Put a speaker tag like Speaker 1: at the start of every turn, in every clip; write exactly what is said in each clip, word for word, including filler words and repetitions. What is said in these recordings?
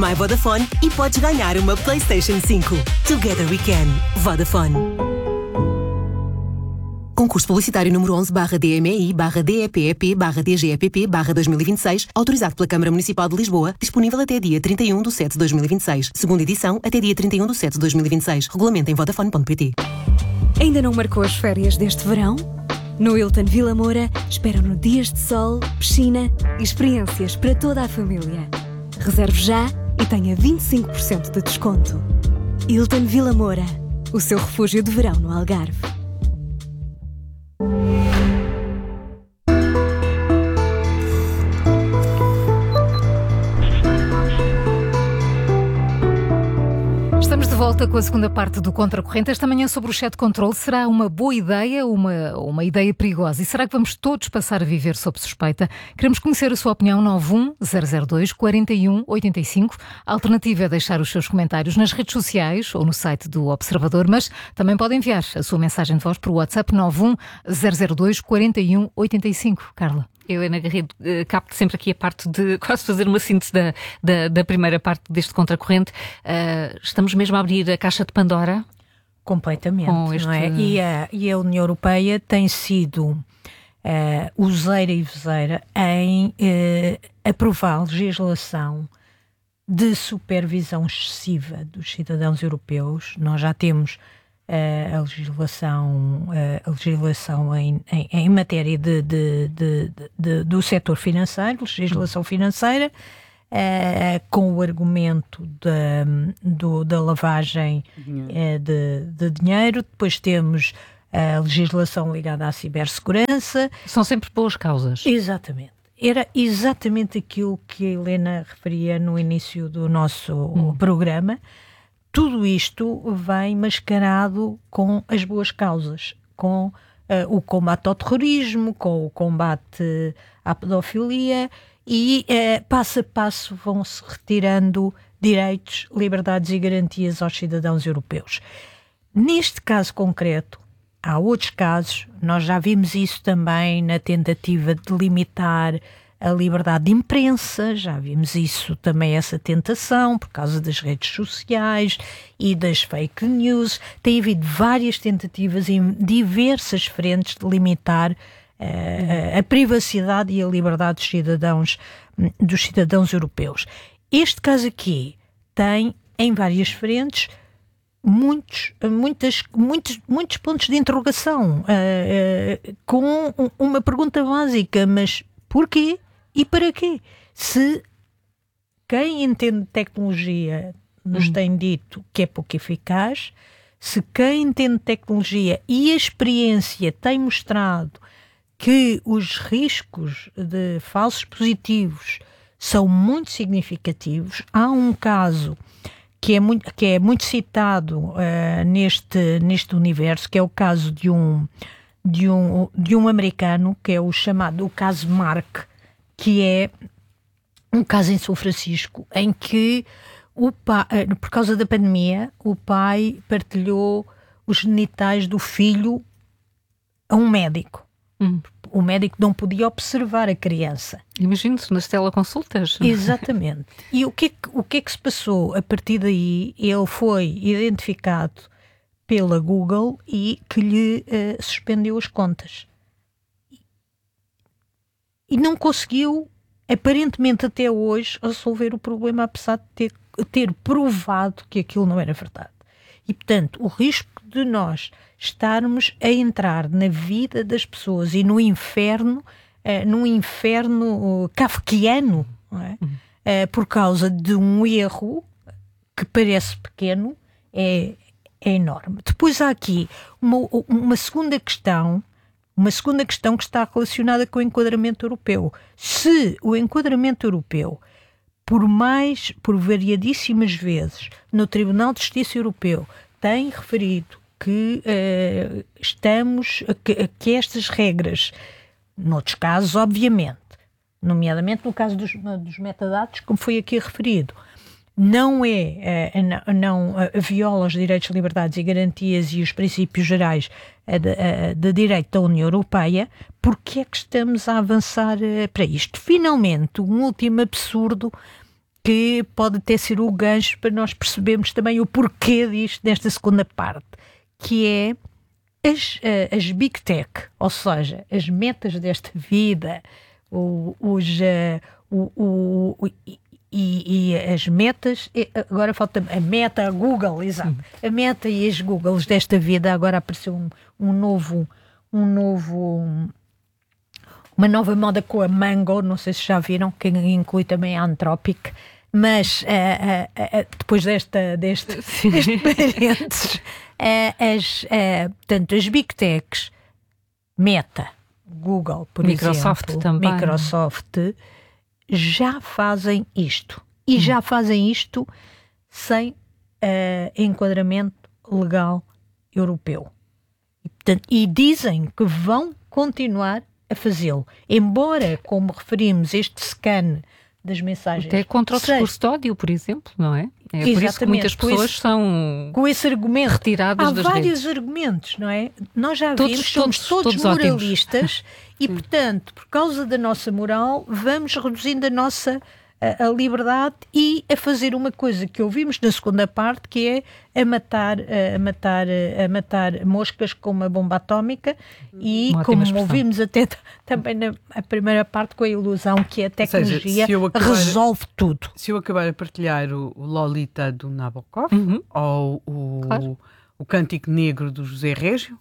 Speaker 1: My Vodafone e podes ganhar uma PlayStation cinco. Together we can. Vodafone. Concurso publicitário número onze barra D M E I barra D E P E P barra D G E P P barra dois mil e vinte e seis, autorizado pela Câmara Municipal de Lisboa, disponível até dia trinta e um de setembro de dois mil e vinte e seis. Segunda edição até dia trinta e um de setembro de dois mil e vinte e seis. Regulamento em vodafone ponto pt.
Speaker 2: Ainda não marcou as férias deste verão? No Hilton Vila Moura esperam-no dias de sol, piscina e experiências para toda a família. Reserve já e tenha vinte e cinco por cento de desconto. Hilton Vila Moura, o seu refúgio de verão no Algarve.
Speaker 3: Estamos de volta com a segunda parte do Contracorrente. Esta manhã sobre o chat controle. Será uma boa ideia ou uma, uma ideia perigosa? E será que vamos todos passar a viver sob suspeita? Queremos conhecer a sua opinião. Nove um zero zero dois quatro um oito cinco. A alternativa é deixar os seus comentários nas redes sociais ou no site do Observador, mas também pode enviar a sua mensagem de voz para o WhatsApp nove um zero zero dois quatro um oito cinco. Carla.
Speaker 4: Helena Garrido, uh, capto sempre aqui a parte de quase fazer uma síntese da, da, da primeira parte deste Contracorrente. Uh, estamos mesmo a abrir a caixa de Pandora?
Speaker 5: Completamente, este... não é? E a, e a União Europeia tem sido uh, useira e veseira em uh, aprovar legislação de supervisão excessiva dos cidadãos europeus. Nós já temos Uh, a legislação, uh, a legislação em, em, em matéria de, de, de, de, de, do setor financeiro, legislação financeira, uh, com o argumento da, do, da lavagem uh, de, de dinheiro. Depois temos a legislação ligada à cibersegurança.
Speaker 4: São sempre boas causas.
Speaker 5: Exatamente. Era exatamente aquilo que a Helena referia no início do nosso hum. programa. Tudo isto vem mascarado com as boas causas, com uh, o combate ao terrorismo, com o combate à pedofilia e uh, passo a passo vão-se retirando direitos, liberdades e garantias aos cidadãos europeus. Neste caso concreto, há outros casos, nós já vimos isso também na tentativa de limitar a liberdade de imprensa, já vimos isso também, essa tentação, por causa das redes sociais e das fake news. Tem havido várias tentativas em diversas frentes de limitar uh, a privacidade e a liberdade dos cidadãos, dos cidadãos europeus. Este caso aqui tem, em várias frentes, muitos, muitas, muitos, muitos pontos de interrogação, uh, uh, com uma pergunta básica, mas porquê? E para quê? Se quem entende tecnologia nos hum. tem dito que é pouco eficaz, se quem entende tecnologia e a experiência tem mostrado que os riscos de falsos positivos são muito significativos, há um caso que é muito, que é muito citado uh, neste, neste universo, que é o caso de um, de, um, de um americano, que é o chamado o caso Mark, que é um caso em São Francisco, em que, o pai, por causa da pandemia, o pai partilhou os genitais do filho a um médico. Hum. O médico não podia observar a criança.
Speaker 4: Imagino-se nas teleconsultas.
Speaker 5: Exatamente. E o que, é que, o que é que se passou? A partir daí, ele foi identificado pela Google e que lhe uh, suspendeu as contas. E não conseguiu, aparentemente até hoje, resolver o problema, apesar de ter, ter provado que aquilo não era verdade. E, portanto, o risco de nós estarmos a entrar na vida das pessoas e no inferno, uh, num inferno uh, kafkiano, não é? Uhum. uh, por causa de um erro que parece pequeno, é, é enorme. Depois há aqui uma, uma segunda questão, Uma segunda questão que está relacionada com o enquadramento europeu. Se o enquadramento europeu, por mais, por variadíssimas vezes, no Tribunal de Justiça Europeu, tem referido que uh, estamos, que, que estas regras, noutros casos, obviamente, nomeadamente no caso dos, dos metadados, como foi aqui referido, não é, uh, não, não uh, viola os direitos, liberdades e garantias e os princípios gerais uh, de, uh, de direito da União Europeia, porque é que estamos a avançar uh, para isto? Finalmente, um último absurdo que pode até ser o gancho para nós percebermos também o porquê disto nesta segunda parte, que é as, as Big Tech, ou seja, as metas desta vida, o, os, o, o, o, e, e as metas, agora falta a Meta, a Google, exato, a Meta e as Googles desta vida, agora apareceu um, um novo, um novo, uma nova moda com a Mango, não sei se já viram, que inclui também a Anthropic, mas uh, uh, uh, depois desta, deste, deste parênteses, uh, as, uh, tanto as Big Techs, Meta, Google, por
Speaker 4: Microsoft
Speaker 5: exemplo,
Speaker 4: também.
Speaker 5: Microsoft, já fazem isto. E hum. já fazem isto sem uh, enquadramento legal europeu. E, portanto, e dizem que vão continuar a fazê-lo. Embora, como referimos, este scan das mensagens...
Speaker 4: Até contra o discurso de ódio, por exemplo, não é? É por isso que muitas pessoas esse, são
Speaker 5: com esse argumento,
Speaker 4: retiradas
Speaker 5: há
Speaker 4: das
Speaker 5: vários
Speaker 4: redes.
Speaker 5: argumentos, não é? Nós já
Speaker 4: todos,
Speaker 5: vimos, somos
Speaker 4: todos,
Speaker 5: todos,
Speaker 4: todos
Speaker 5: moralistas e, portanto, por causa da nossa moral, vamos reduzindo a nossa a, a liberdade e a fazer uma coisa que ouvimos na segunda parte, que é a matar, a matar, a matar moscas com uma bomba atómica e, como expressão. Ouvimos até também na a primeira parte, com a ilusão que a tecnologia seja, acabar, resolve tudo.
Speaker 6: Se eu acabar a partilhar o, o Lolita do Nabokov, uhum. ou o, claro. o Cântico Negro do José Régio,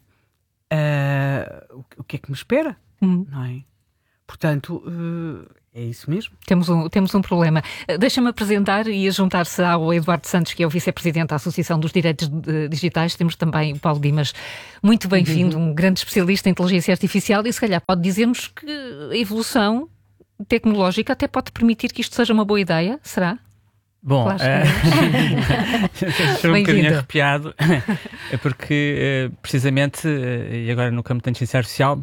Speaker 6: uh, o, o que é que me espera? Uhum. Não é? Portanto... Uh, é isso mesmo.
Speaker 4: Temos um, temos um problema. Deixa-me apresentar e a juntar-se ao Eduardo Santos, que é o vice-presidente da Associação dos Direitos Digitais. Temos também o Paulo Dimas, muito bem-vindo, uhum. um grande especialista em inteligência artificial, e se calhar pode dizer-nos que a evolução tecnológica até pode permitir que isto seja uma boa ideia, será?
Speaker 7: Bom, claro, é... estou um bocadinho arrepiado, é porque precisamente, e agora no campo da inteligência artificial,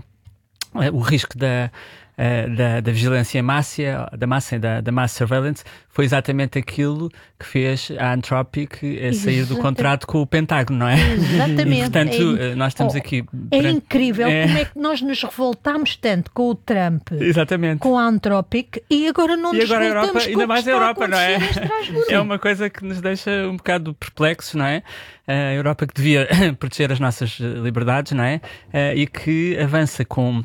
Speaker 7: o risco da Uh, da, da vigilância em massa, da massa da, da mass surveillance, foi exatamente aquilo que fez a Anthropic uh, sair do contrato com o Pentágono, não é?
Speaker 5: Exatamente.
Speaker 7: E, portanto, é, uh, nós estamos
Speaker 5: oh,
Speaker 7: aqui...
Speaker 5: É perante... incrível é... como é que nós nos revoltámos tanto com o Trump,
Speaker 7: exatamente. Com
Speaker 5: a Anthropic, e agora não
Speaker 7: e
Speaker 5: nos
Speaker 7: agora a
Speaker 5: Europa,
Speaker 7: ainda mais a Europa, não é? É uma coisa que nos deixa um bocado perplexos, não é? A Europa que devia proteger as nossas liberdades, não é? Uh, e que avança com...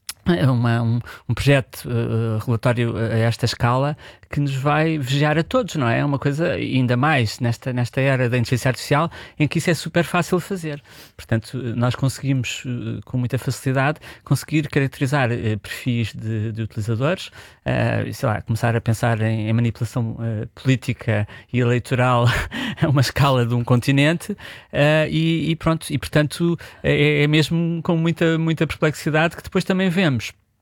Speaker 7: Uma, um, um projeto uh, relatório a esta escala que nos vai vigiar a todos, não é? É uma coisa, ainda mais nesta, nesta era da inteligência artificial, em que isso é super fácil de fazer. Portanto, nós conseguimos, uh, com muita facilidade, conseguir caracterizar uh, perfis de, de utilizadores, uh, sei lá, começar a pensar em, em manipulação uh, política e eleitoral a uma escala de um continente, uh, e, e pronto, e portanto é, é mesmo com muita, muita perplexidade que depois também vemos.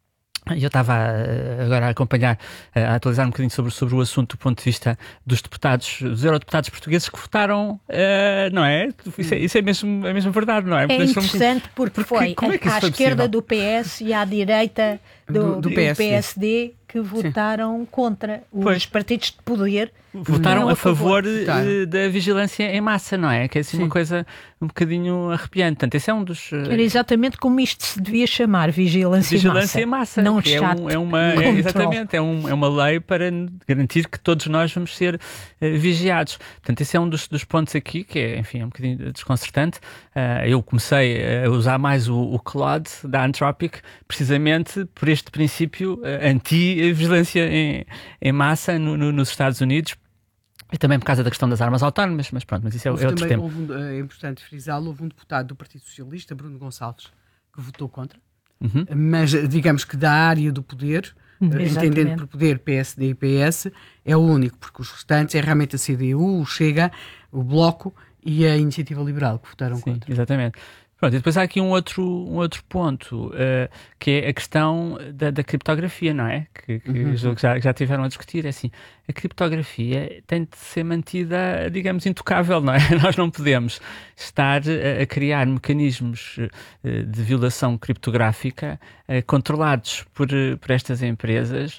Speaker 7: Eu estava agora a acompanhar, a atualizar um bocadinho sobre, sobre o assunto do ponto de vista dos deputados, dos eurodeputados portugueses que votaram, uh, não é? Isso é, isso é mesmo, é mesmo verdade, não é?
Speaker 5: É interessante porque, porque foi é à esquerda do P S e à direita do, do, do, P S D. do P S D que votaram Sim. contra os pois. partidos de poder.
Speaker 7: Votaram a favor, favor da vigilância em massa, não é? Que é assim Sim. uma coisa um bocadinho arrepiante. Portanto, esse é um dos...
Speaker 5: Era exatamente como isto se devia chamar, vigilância,
Speaker 7: vigilância
Speaker 5: em massa.
Speaker 7: massa.
Speaker 5: Não
Speaker 7: é, um, é uma é, Exatamente, é, um, é uma lei para garantir que todos nós vamos ser uh, vigiados. Portanto, esse é um dos, dos pontos aqui que é, enfim, é um bocadinho desconcertante. Uh, eu comecei a usar mais o, o Claude da Anthropic precisamente por este princípio uh, anti-vigilância em, em massa no, no, nos Estados Unidos. E também por causa da questão das armas autónomas, mas pronto, mas isso é, é outro tema.
Speaker 6: Houve, é importante frisá-lo, houve um deputado do Partido Socialista, Bruno Gonçalves, que votou contra,
Speaker 7: uhum.
Speaker 6: mas digamos que da área do poder, uhum. entendendo por poder P S D e P S, é o único, porque os restantes é realmente a C D U, o Chega, o Bloco e a Iniciativa Liberal que votaram
Speaker 7: Sim,
Speaker 6: contra.
Speaker 7: Exatamente. Pronto, e depois há aqui um outro, um outro ponto, uh, que é a questão da, da criptografia, não é? Que, que uhum. já, já tiveram a discutir. É assim, a criptografia tem de ser mantida, digamos, intocável, não é? Nós não podemos estar a, a criar mecanismos uh, de violação criptográfica uh, controlados por, por estas empresas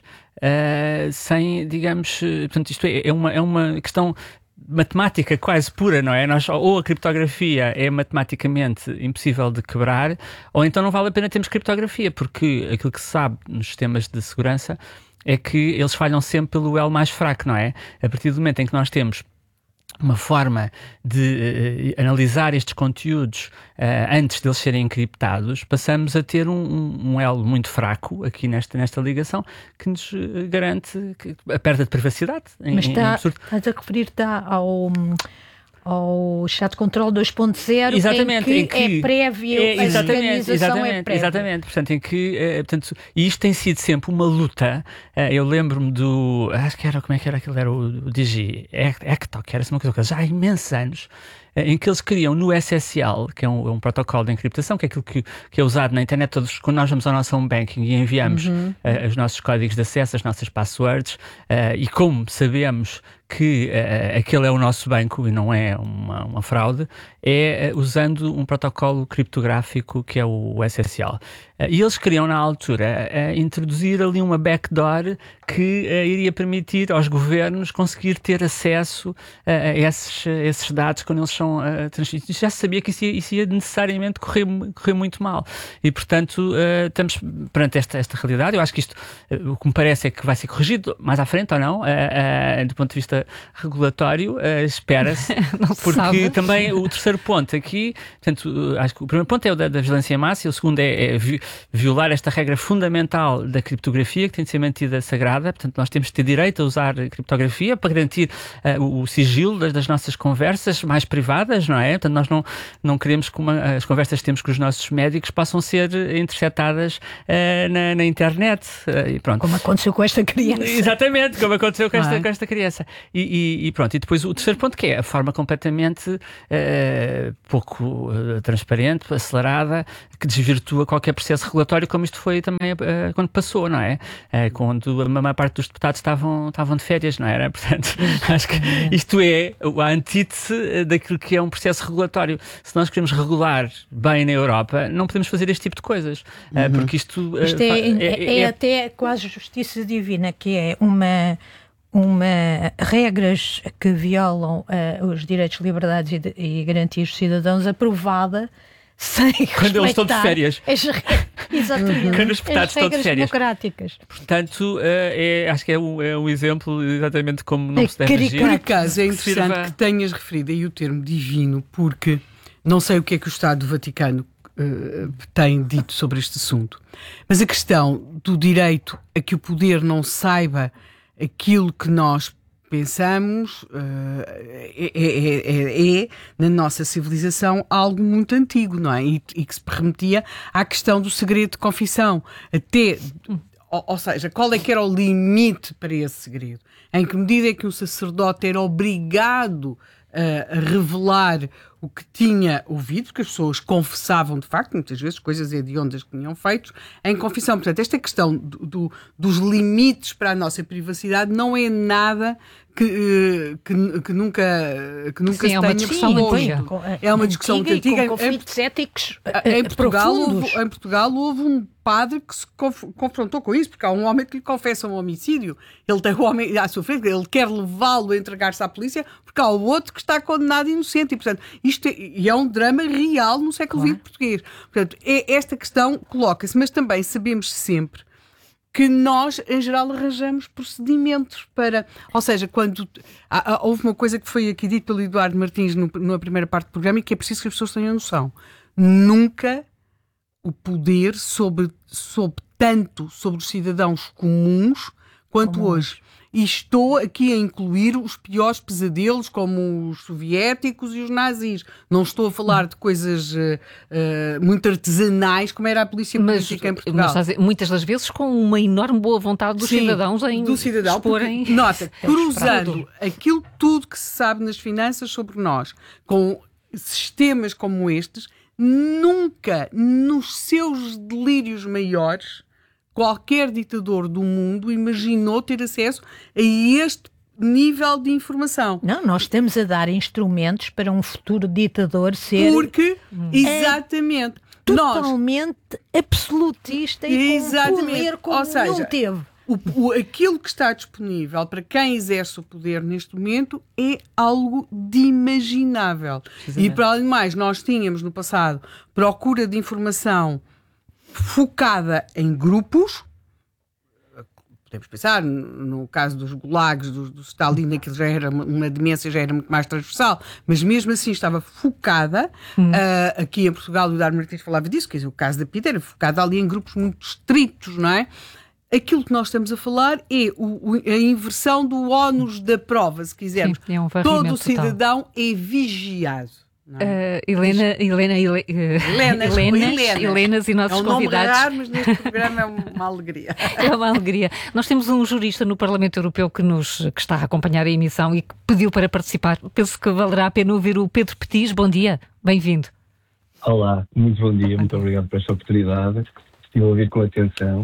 Speaker 7: uh, sem, digamos, uh, portanto, isto é, é, uma, é uma questão matemática quase pura, não é? Nós, ou a criptografia é matematicamente impossível de quebrar, ou então não vale a pena termos criptografia, porque aquilo que se sabe nos sistemas de segurança é que eles falham sempre pelo elo mais fraco, não é? A partir do momento em que nós temos uma forma de uh, analisar estes conteúdos uh, antes deles serem encriptados, passamos a ter um, um, um elo muito fraco aqui nesta, nesta ligação que nos uh, garante que, a perda de privacidade.
Speaker 5: Mas
Speaker 7: em,
Speaker 5: está,
Speaker 7: em
Speaker 5: estás a referir-te ao, ao chat control dois ponto zero,
Speaker 7: exatamente,
Speaker 5: em
Speaker 7: em
Speaker 5: que,
Speaker 7: que
Speaker 5: é prévio,
Speaker 7: é,
Speaker 5: a
Speaker 7: exatamente,
Speaker 5: organização
Speaker 7: exatamente,
Speaker 5: é prévia.
Speaker 7: Exatamente, portanto, em que, uh, portanto, e isto tem sido sempre uma luta. Uh, eu lembro-me do, acho que era, como é que era aquilo, era o, o Digi Ectoc, era-se uma coisa, já há imensos anos, uh, em que eles criam no S S L, que é um, um protocolo de encriptação, que é aquilo que, que é usado na internet, todos, quando nós vamos ao nosso home banking e enviamos uhum. uh, os nossos códigos de acesso, as nossas passwords, uh, e como sabemos que uh, aquele é o nosso banco e não é uma, uma fraude, é uh, usando um protocolo criptográfico que é o S S L. Uh, e eles queriam, na altura, uh, introduzir ali uma backdoor que uh, iria permitir aos governos conseguir ter acesso uh, a esses, uh, esses dados quando eles são uh, transmitidos. Já se sabia que isso ia, isso ia necessariamente correr, correr muito mal. E, portanto, uh, estamos perante esta, esta realidade. Eu acho que isto, uh, o que me parece é que vai ser corrigido mais à frente ou não, uh, uh, do ponto de vista regulatório, uh, espera-se, porque sabe. Também o terceiro ponto aqui, portanto, uh, acho que o primeiro ponto é o da, da vigilância em massa, e o segundo é, é vi, violar esta regra fundamental da criptografia, que tem de ser mantida sagrada. Portanto, nós temos de ter direito a usar a criptografia para garantir uh, o, o sigilo das, das nossas conversas mais privadas, não é? Portanto, nós não, não queremos que uma, as conversas que temos com os nossos médicos possam ser interceptadas uh, na, na internet. Uh, e pronto.
Speaker 5: Como aconteceu com esta criança.
Speaker 7: Exatamente, como aconteceu com esta, com esta criança. E, e, e pronto, e depois o terceiro ponto, que é a forma completamente uh, pouco uh, transparente, acelerada, que desvirtua qualquer processo regulatório, como isto foi também uh, quando passou, não é? Uh, quando a maior parte dos deputados estavam, estavam de férias, não era? Portanto, acho que isto é a antítese daquilo que é um processo regulatório. Se nós queremos regular bem na Europa, não podemos fazer este tipo de coisas, uh, porque isto... Uh,
Speaker 5: isto é, é, é, é até quase justiça divina, que é uma... uma regras que violam uh, os direitos, liberdades e, de, e garantias dos cidadãos aprovada sem
Speaker 7: quando eles estão de férias.
Speaker 5: As, exatamente.
Speaker 7: Quando os deputados estão de férias.
Speaker 5: Democráticas.
Speaker 7: Portanto, uh, é, acho que é um, é um exemplo exatamente como não é se deve agir.
Speaker 6: Por acaso é interessante que, sirva... que tenhas referido aí o termo divino, porque não sei o que é que o Estado do Vaticano uh, tem dito sobre este assunto, mas a questão do direito a que o poder não saiba aquilo que nós pensamos uh, é, é, é, é, na nossa civilização, algo muito antigo, não é? E, e que se remetia à questão do segredo de confissão. Até, ou, ou seja, qual é que era o limite para esse segredo? Em que medida é que um sacerdote era obrigado uh, a revelar o que tinha ouvido, porque as pessoas confessavam de facto, muitas vezes, coisas hediondas que tinham feito em confissão. Portanto, esta questão do, do, dos limites para a nossa privacidade não é nada que, que, que nunca, que nunca
Speaker 4: Sim,
Speaker 6: se
Speaker 4: é uma
Speaker 6: tenha
Speaker 4: discussão
Speaker 6: posto. É uma discussão muito antiga.
Speaker 5: Com conflitos éticos
Speaker 6: em Portugal,
Speaker 5: profundos.
Speaker 6: houve, em Portugal houve um padre que se conf, confrontou com isso, porque há um homem que lhe confessa um homicídio. Ele tem o homem à sua frente, ele quer levá-lo a entregar-se à polícia, porque há o outro que está condenado inocente. E, portanto, isto é, e é um drama real no século vinte português. Portanto, é, esta questão coloca-se, mas também sabemos sempre que nós, em geral, arranjamos procedimentos para... Ou seja, quando... Há, há, houve uma coisa que foi aqui dito pelo Eduardo Martins no, na primeira parte do programa e que é preciso que as pessoas tenham noção. Nunca o poder soube, soube tanto sobre os cidadãos comuns quanto Como hoje. E estou aqui a incluir os piores pesadelos, como os soviéticos e os nazis. Não estou a falar de coisas uh, uh, muito artesanais, como era a polícia
Speaker 4: mas,
Speaker 6: política em Portugal.
Speaker 4: Mas muitas das vezes com uma enorme boa vontade dos
Speaker 6: Sim,
Speaker 4: cidadãos em
Speaker 6: do cidadão,
Speaker 4: exporem...
Speaker 6: Porque, nota, cruzando aquilo tudo que se sabe nas finanças sobre nós, com sistemas como estes, nunca, nos seus delírios maiores, qualquer ditador do mundo imaginou ter acesso a este nível de informação.
Speaker 5: Não, nós estamos a dar instrumentos para um futuro ditador ser...
Speaker 6: Porque, hum. exatamente...
Speaker 5: É totalmente nós, absolutista e exatamente, com poder como
Speaker 6: ou seja,
Speaker 5: não teve.
Speaker 6: O, o, aquilo que está disponível para quem exerce o poder neste momento é algo de imaginável. E, para além de mais, nós tínhamos no passado procura de informação focada em grupos, podemos pensar, no caso dos gulags, do, do Stalin, aquilo já era uma, uma demência, já era muito mais transversal, mas mesmo assim estava focada, hum. uh, aqui em Portugal o Dar Martins falava disso, quer dizer, o caso da Pita era focada ali em grupos muito estritos, não é? Aquilo que nós estamos a falar é o, o, a inversão do ónus da prova, se quisermos.
Speaker 4: Sim, é um
Speaker 6: todo o cidadão total. É vigiado.
Speaker 4: Uh, Helena, Helena, Helena, uh, Helenas, Helenas, Helenas e nossos é um convidados.
Speaker 6: Raro, mas neste programa é uma alegria.
Speaker 4: É uma alegria. Nós temos um jurista no Parlamento Europeu que, nos, que está a acompanhar a emissão e que pediu para participar. Penso que valerá a pena ouvir o Pedro Petis. Bom dia, bem-vindo.
Speaker 8: Olá, muito bom dia, muito obrigado por esta oportunidade. Estive a ouvir com atenção.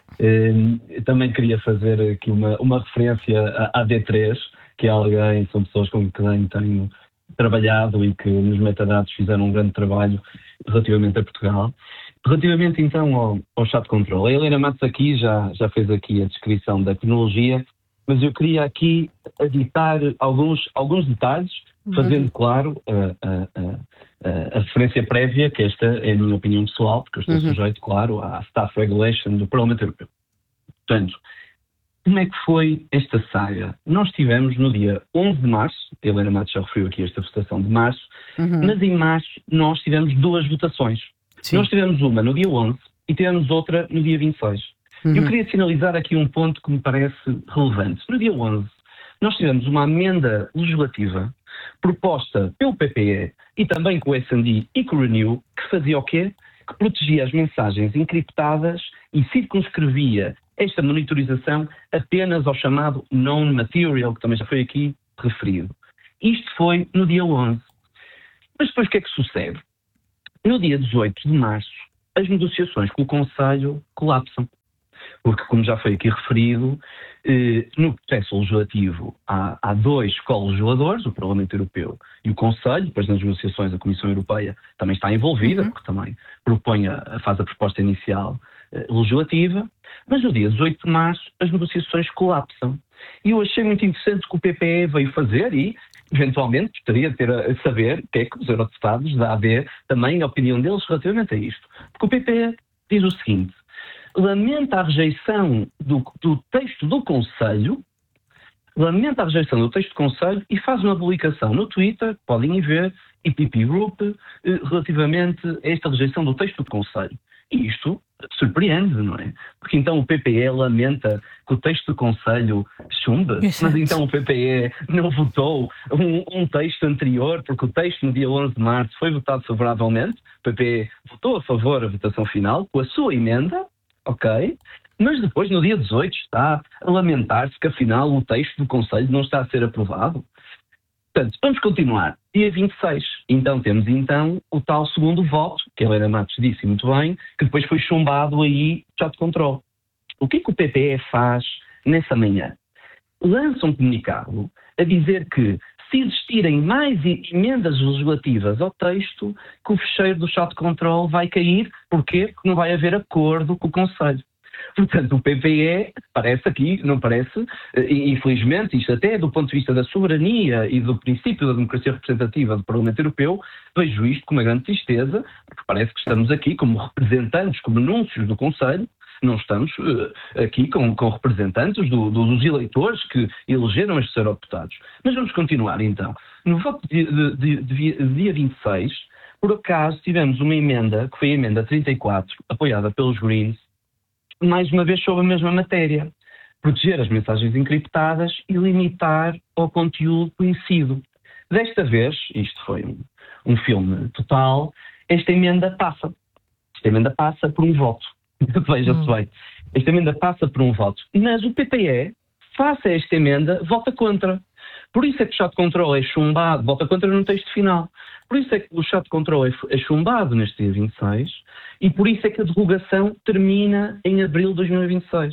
Speaker 8: Eu também queria fazer aqui uma, uma referência à D três, que é alguém, são pessoas com quem tenho trabalhado e que nos metadados fizeram um grande trabalho relativamente a Portugal. Relativamente então ao, ao chat control, a Helena Matos aqui já, já fez aqui a descrição da tecnologia, mas eu queria aqui aditar alguns, alguns detalhes, fazendo claro a, a, a, a referência prévia, que esta é a minha opinião pessoal, porque eu estou uhum. sujeito, claro, à Staff Regulation do Parlamento Europeu. Portanto, como é que foi esta saga? Nós tivemos no dia onze de março, a Helena Matos já referiu aqui esta votação de março, uhum. mas em março nós tivemos duas votações. Sim. Nós tivemos uma no dia onze e tivemos outra no dia vinte e seis. Uhum. Eu queria sinalizar aqui um ponto que me parece relevante. No dia onze, nós tivemos uma amenda legislativa proposta pelo P P E e também com o S and D e com o Renew, que fazia o quê? Que protegia as mensagens encriptadas e circunscrevia esta monitorização apenas ao chamado known material, que também já foi aqui referido. Isto foi no dia onze. Mas depois o que é que sucede? No dia dezoito de março, as negociações com o Conselho colapsam. Porque, como já foi aqui referido, eh, no processo legislativo há, há dois co-legisladores, o Parlamento Europeu e o Conselho, depois nas negociações a Comissão Europeia também está envolvida, uhum. porque também propõe a, faz a proposta inicial eh, legislativa, mas no dia dezoito de março as negociações colapsam. E eu achei muito interessante que o P P E veio fazer e, eventualmente, gostaria de ter a, a saber o que é que os eurodeputados da A D também a opinião deles relativamente a isto. Porque o P P E diz o seguinte: lamenta a rejeição do, do texto do Conselho, lamenta a rejeição do texto do Conselho e faz uma publicação no Twitter, podem ir ver, I P P Group, eh, relativamente a esta rejeição do texto do Conselho. E isto surpreende, não é? Porque então o P P E lamenta que o texto do Conselho chumbe, mas então o P P E não votou um, um texto anterior, porque o texto no dia onze de março foi votado favoravelmente, o P P E votou a favor da votação final, com a sua emenda, ok, mas depois no dia dezoito está a lamentar-se que afinal o texto do Conselho não está a ser aprovado. Portanto, vamos continuar. Dia vinte e seis, então temos então o tal segundo voto, que a Helena Matos disse muito bem, que depois foi chumbado aí já de controle. O que é que o P P E faz nessa manhã? Lança um comunicado a dizer que se existirem mais emendas legislativas ao texto, que o fecheiro do chat control vai cair. Porquê? Porque não vai haver acordo com o Conselho. Portanto, o P P E parece aqui, não parece, e infelizmente, isto até do ponto de vista da soberania e do princípio da democracia representativa do Parlamento Europeu, vejo isto com uma grande tristeza, porque parece que estamos aqui como representantes, como anúncios do Conselho, não estamos uh, aqui com, com representantes do, do, dos eleitores que elegeram estes eurodeputados. Mas vamos continuar então. No voto de, de, de, de dia vinte e seis, por acaso tivemos uma emenda, que foi a emenda trinta e quatro, apoiada pelos Greens, mais uma vez sobre a mesma matéria. Proteger as mensagens encriptadas e limitar ao conteúdo conhecido. Desta vez, isto foi um, um filme total, esta emenda passa. Esta emenda passa por um voto. Veja-se bem. Esta emenda passa por um voto. Mas o P P E, face a esta emenda, vota contra. Por isso é que o chat control é chumbado, vota contra no texto final. Por isso é que o chat control é chumbado neste dia vinte e seis e por isso é que a derrogação termina em abril de dois mil e vinte e seis.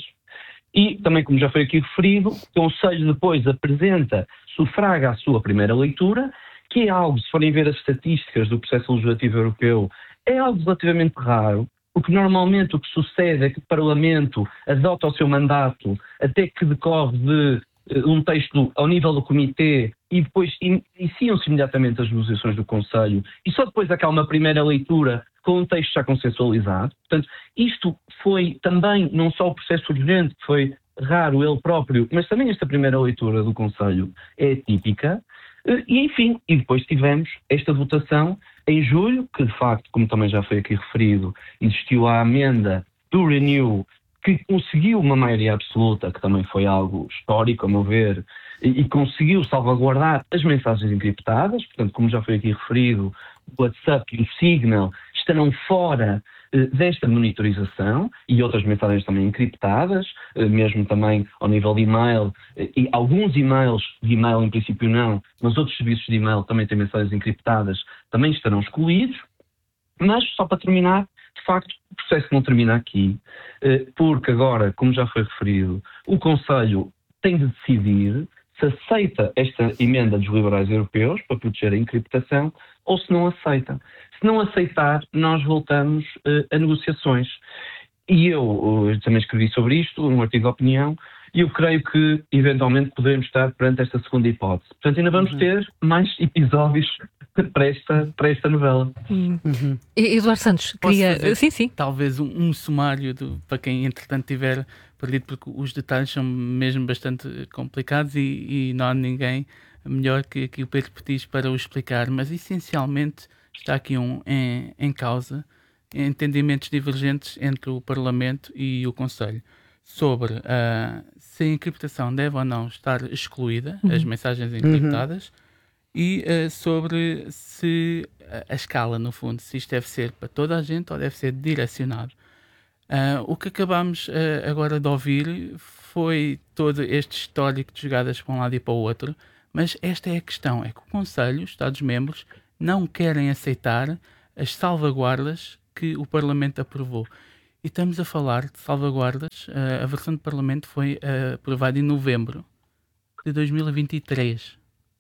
Speaker 8: E também, como já foi aqui referido, o Conselho depois apresenta, sufraga a sua primeira leitura, que é algo, se forem ver as estatísticas do processo legislativo europeu, é algo relativamente raro, porque normalmente o que sucede é que o Parlamento adota o seu mandato até que decorre de um texto ao nível do Comitê e depois iniciam-se imediatamente as negociações do Conselho e só depois é que há uma primeira leitura com um texto já consensualizado. Portanto, isto foi também não só o processo urgente que foi raro ele próprio, mas também esta primeira leitura do Conselho é típica. E, enfim, e depois tivemos esta votação em julho, que de facto, como também já foi aqui referido, existiu a amenda do Renew, que conseguiu uma maioria absoluta, que também foi algo histórico, a meu ver, e, e conseguiu salvaguardar as mensagens encriptadas. Portanto, como já foi aqui referido, o WhatsApp e o Signal estarão fora desta monitorização e outras mensagens também encriptadas, mesmo também ao nível de e-mail, e alguns e-mails, de e-mail em princípio não, mas outros serviços de e-mail também têm mensagens encriptadas, também estarão excluídos. Mas, só para terminar, de facto, o processo não termina aqui, porque agora, como já foi referido, o Conselho tem de decidir se aceita esta emenda dos liberais europeus para proteger a encriptação ou se não aceita. Se não aceitar, nós voltamos uh, a negociações. E eu uh, também escrevi sobre isto, num artigo de opinião, e eu creio que, eventualmente, poderemos estar perante esta segunda hipótese. Portanto, ainda vamos uhum. ter mais episódios para esta, para esta novela.
Speaker 4: Uhum. Uhum. Eduardo Santos, queria...
Speaker 9: Fazer,
Speaker 4: sim, sim.
Speaker 9: Talvez um, um sumário do, para quem, entretanto, tiver perdido, porque os detalhes são mesmo bastante complicados e, e não há ninguém melhor que, que o Pedro Petis para o explicar. Mas, essencialmente, está aqui um, em, em causa entendimentos divergentes entre o Parlamento e o Conselho sobre uh, se a encriptação deve ou não estar excluída, uhum. as mensagens encriptadas, uhum. e uh, sobre se a, a escala, no fundo, se isto deve ser para toda a gente ou deve ser direcionado. Uh, o que acabámos uh, agora de ouvir foi todo este histórico de jogadas para um lado e para o outro, mas esta é a questão, é que o Conselho, os Estados-membros, não querem aceitar as salvaguardas que o Parlamento aprovou. E estamos a falar de salvaguardas, uh, a versão do Parlamento foi uh, aprovada em novembro de dois mil e vinte e três.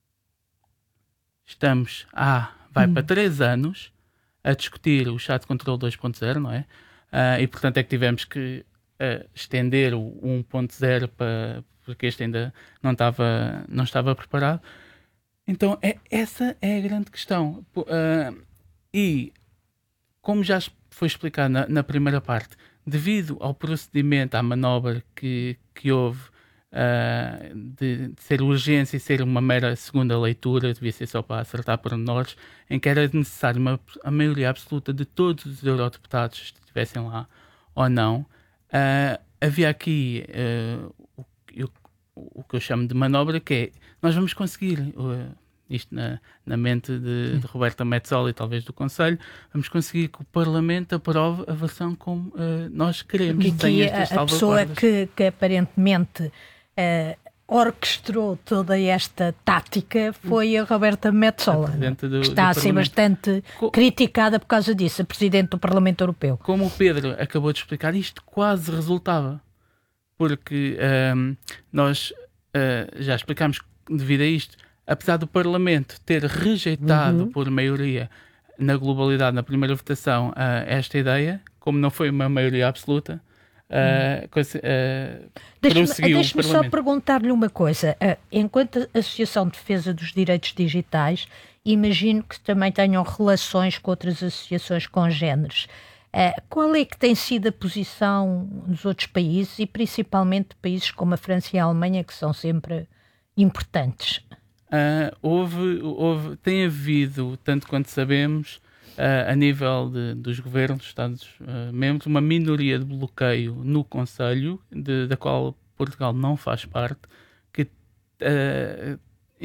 Speaker 9: Estamos, ah, vai hum. para três anos a discutir o chat control dois ponto zero, não é? Uh, e portanto é que tivemos que uh, estender o um ponto zero para, porque este ainda não estava, não estava preparado. Então é, essa é a grande questão. Uh, e como já foi explicado na, na primeira parte, devido ao procedimento, à manobra que, que houve uh, de, de ser urgência e ser uma mera segunda leitura, devia ser só para acertar pormenores, em que era necessário uma, a maioria absoluta de todos os eurodeputados, se estivessem lá ou não, uh, havia aqui uh, o, o, o que eu chamo de manobra, que é, nós vamos conseguir... Uh, isto na, na mente de, de Roberta Metsola e talvez do Conselho, vamos conseguir que o Parlamento aprove a versão como uh, nós queremos.
Speaker 5: E que a, a pessoa que, que aparentemente uh, orquestrou toda esta tática foi a Roberta Metsola, a do, que está a ser bastante Co- criticada por causa disso, a Presidente do Parlamento Europeu.
Speaker 9: Como o Pedro acabou de explicar, isto quase resultava, porque um, nós uh, já explicámos devido a isto, apesar do Parlamento ter rejeitado uhum. por maioria na globalidade, na primeira votação, uh, esta ideia, como não foi uma maioria absoluta, uh, coisa, uh,
Speaker 5: Deixe-me, deixe-me só perguntar-lhe uma coisa. Uh, enquanto Associação de Defesa dos Direitos Digitais, imagino que também tenham relações com outras associações congêneres. Uh, qual é que tem sido a posição dos outros países e principalmente países como a França e a Alemanha, que são sempre importantes?
Speaker 9: Uh, houve, houve, tem havido, tanto quanto sabemos, uh, a nível de, dos governos, Estados-membros, uh, uma minoria de bloqueio no Conselho, de, da qual Portugal não faz parte, que uh,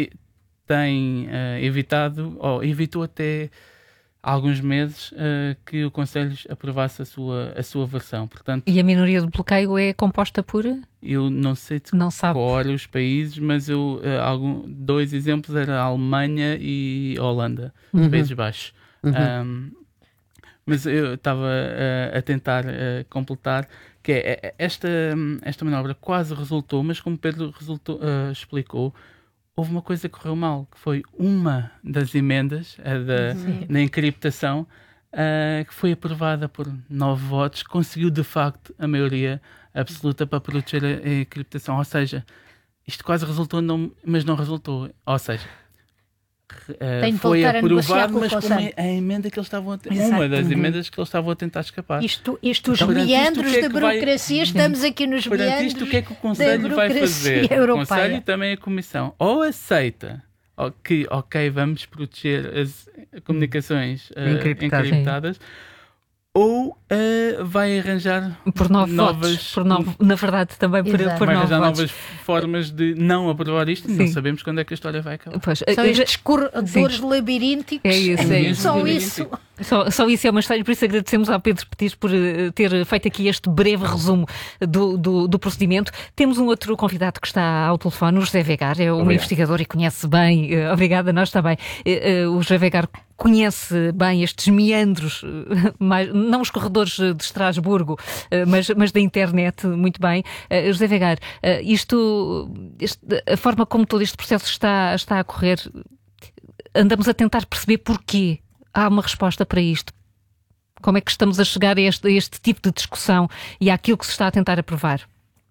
Speaker 9: tem uh, evitado, ou evitou até há alguns meses, uh, que o Conselho aprovasse a sua, a sua versão. Portanto,
Speaker 4: e a minoria do bloqueio é composta por?
Speaker 9: Eu não sei de
Speaker 4: não sabe.
Speaker 9: Cor os países, mas eu, uh, algum, dois exemplos eram a Alemanha e a Holanda, os uhum. Países Baixos. Uhum. Um, mas eu estava uh, a tentar uh, completar que é, esta, esta manobra quase resultou, mas como Pedro resultou, uh, explicou, houve uma coisa que correu mal, que foi uma das emendas, a da, na encriptação, uh, que foi aprovada por nove votos, conseguiu de facto a maioria absoluta para proteger a, a encriptação. Ou seja, isto quase resultou, não, mas não resultou. Ou seja, uh, foi aprovado, mas com a, a emenda que eles estavam a tentar, uma das emendas que eles estavam a tentar escapar.
Speaker 5: Isto, isto os então, meandros isto, é da burocracia, vai... estamos aqui nos meandros
Speaker 9: isto, o que é que o Conselho vai fazer?
Speaker 5: Europeia.
Speaker 9: O Conselho e também a Comissão ou aceita que, ok, vamos proteger as comunicações uh, encriptadas, encriptadas ou uh, vai arranjar
Speaker 4: por nove
Speaker 9: novas
Speaker 4: votos, por nove, na verdade também por, por
Speaker 9: vai
Speaker 4: nove
Speaker 9: arranjar
Speaker 4: votos.
Speaker 9: novas formas de não aprovar isto e não sabemos quando é que a história vai acabar.
Speaker 4: Pois,
Speaker 5: são estes corredores labirínticos.
Speaker 4: É isso, é isso.
Speaker 5: Só isso.
Speaker 4: Só, só isso é uma história, por isso agradecemos ao Pedro Petis por uh, ter feito aqui este breve resumo do, do, do procedimento. Temos um outro convidado que está ao telefone, o José Vegar, é um Obrigado. investigador e conhece bem, uh, obrigada, nós também, uh, uh, o José Vegar conhece bem estes meandros, uh, mais, não os corredores de Estrasburgo, uh, mas, mas da internet, muito bem. Uh, José Vegar, uh, isto, este, a forma como todo este processo está, está a correr, andamos a tentar perceber porquê. Há uma resposta para isto? Como é que estamos a chegar a este, a este tipo de discussão e àquilo que se está a tentar aprovar?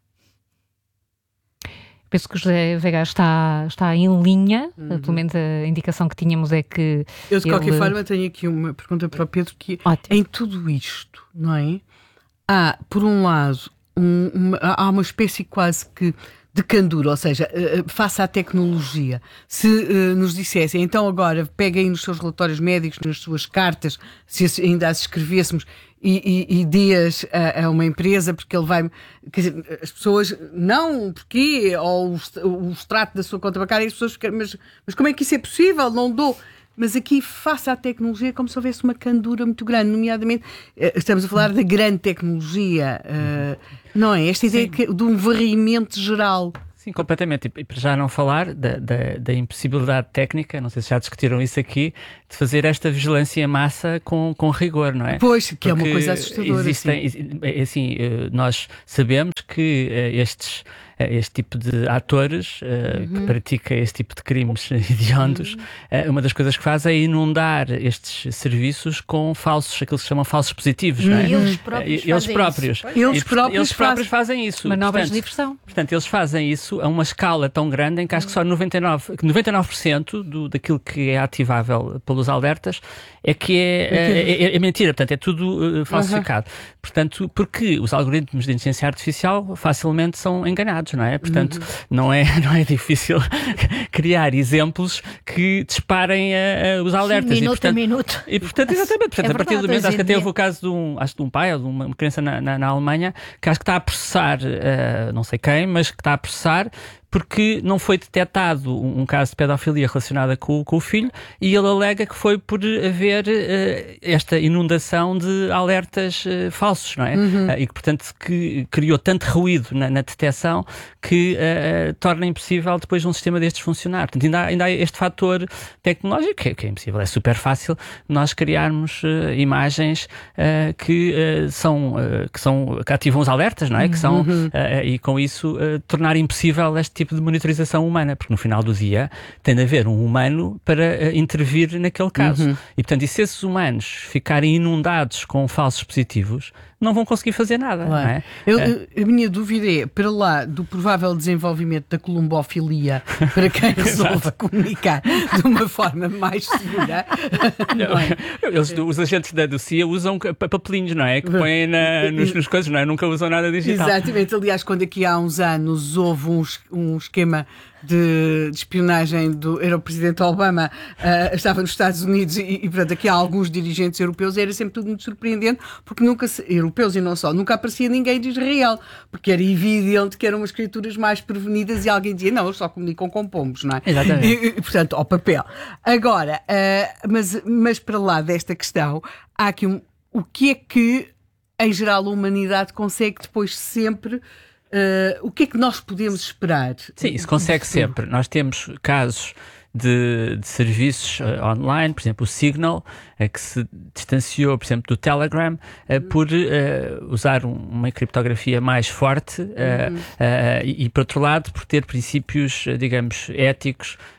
Speaker 4: Penso que o José Vegar está, está em linha, uhum. pelo menos a indicação que tínhamos é que...
Speaker 6: Eu, de
Speaker 4: ele...
Speaker 6: qualquer forma, tenho aqui uma pergunta para o Pedro, que Ótimo. Em tudo isto, não é? Há, por um lado, um, uma, há uma espécie quase que de candura, ou seja, uh, face à tecnologia. Se uh, nos dissessem, então agora peguem nos seus relatórios médicos, nas suas cartas, se ainda as escrevêssemos, e, e, e dê-as a, a uma empresa, porque ele vai... Quer dizer, as pessoas, não, porquê? Ou o, o extrato da sua conta bancária, as pessoas ficam, mas, mas como é que isso é possível? Não dou... Mas aqui, face à tecnologia, é como se houvesse uma candura muito grande, nomeadamente, estamos a falar da grande tecnologia, uh, não é? Esta ideia que, de um varrimento geral.
Speaker 7: Sim, completamente. E para já não falar da, da, da impossibilidade técnica, não sei se já discutiram isso aqui, de fazer esta vigilância em massa com, com rigor, não é?
Speaker 6: Pois, que
Speaker 7: Porque
Speaker 6: é uma coisa assustadora.
Speaker 7: Existem, assim. assim, nós sabemos que estes... este tipo de atores uh, uhum. que pratica este tipo de crimes hediondos, uhum. uh, uma das coisas que faz é inundar estes serviços com falsos, aqueles que se chamam falsos positivos,
Speaker 5: uhum.
Speaker 7: não é?
Speaker 5: Eles próprios
Speaker 7: uh, eles
Speaker 5: fazem
Speaker 7: próprios.
Speaker 5: isso.
Speaker 6: Eles próprios,
Speaker 7: eles próprios fazem isso.
Speaker 4: Manobras
Speaker 7: portanto,
Speaker 4: de diversão.
Speaker 7: Portanto, eles fazem isso a uma escala tão grande em que acho que só noventa e nove por cento do, daquilo que é ativável pelos alertas é que é, é, é, é mentira, portanto é tudo uh, falsificado. Uhum. Portanto, porque os algoritmos de inteligência artificial facilmente são enganados, não é? Portanto, uhum. não, é, não é difícil criar exemplos que disparem uh, os alertas.
Speaker 5: Sim, minuto
Speaker 7: e, portanto,
Speaker 5: a minuto.
Speaker 7: E, portanto, exatamente, portanto,
Speaker 5: é
Speaker 7: a partir
Speaker 5: verdade,
Speaker 7: do momento, acho que até
Speaker 5: é.
Speaker 7: houve o caso de um, acho de um pai ou de uma, uma criança na, na, na Alemanha que acho que está a processar, uh, não sei quem, mas que está a processar porque não foi detectado um, um caso de pedofilia relacionada com, com o filho e ele alega que foi por haver uh, esta inundação de alertas uh, falsos, não é? Uhum. Uh, e que, portanto, que criou tanto ruído na, na detecção que uh, uh, torna impossível depois um sistema destes funcionar. Portanto, ainda há, ainda há este fator tecnológico que é, que é impossível, é super fácil nós criarmos uh, imagens uh, que, uh, são, uh, que são que ativam os alertas, não é? Que são, uhum. uh, e com isso uh, tornar impossível este tipo de monitorização humana, porque no final do dia tem de haver um humano para uh, intervir naquele caso. Uhum. E, portanto, e se esses humanos ficarem inundados com falsos positivos, não vão conseguir fazer nada.
Speaker 6: Claro.
Speaker 7: Não é?
Speaker 6: Eu, a minha dúvida é, para lá do provável desenvolvimento da columbofilia, para quem resolve comunicar de uma forma mais segura.
Speaker 7: Não é? Eles, os agentes da do C I A usam papelinhos, não é? Que põem na, nos, nos coisas, não é? Nunca usam nada digital.
Speaker 6: Exatamente. Aliás, quando aqui há uns anos houve um, um esquema de, de espionagem do era o presidente Obama, uh, estava nos Estados Unidos e, e, portanto, aqui há alguns dirigentes europeus, era sempre tudo muito surpreendente, porque nunca se, europeus e não só, nunca aparecia ninguém de Israel, porque era evidente que eram umas criaturas mais prevenidas e alguém dizia, não, eles só comunicam com pombos, não é?
Speaker 7: Exatamente.
Speaker 6: E, e, portanto, ao papel. Agora, uh, mas, mas para lá desta questão, há aqui um, o que é que, em geral, a humanidade consegue depois sempre... Uh, o que é que nós podemos esperar?
Speaker 7: Sim, isso consegue sempre. Nós temos casos de, de serviços uh, online, por exemplo, o Signal, uh, que se distanciou, por exemplo, do Telegram, uh, por uh, usar um, uma criptografia mais forte uh, uhum. uh, e, e, por outro lado, por ter princípios, uh, digamos, éticos